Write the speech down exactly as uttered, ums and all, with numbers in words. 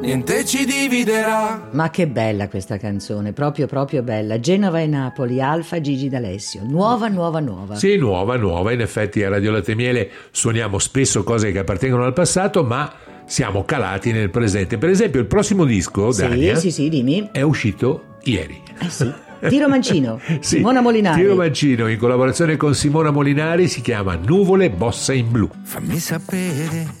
niente ci dividerà. Ma che bella questa canzone, proprio proprio bella. Genova e Napoli, Alfa, Gigi D'Alessio. Nuova, nuova, nuova. Sì, nuova, nuova. In effetti a Radio Latte e Miele suoniamo spesso cose che appartengono al passato, ma siamo calati nel presente. Per esempio il prossimo disco, Sì, Dania, sì, sì, dimmi. è uscito ieri. Eh sì. Tiro Mancino, Sì, Simona Molinari. Tiro Mancino in collaborazione con Simona Molinari, si chiama Nuvole bossa in blu. Fammi sapere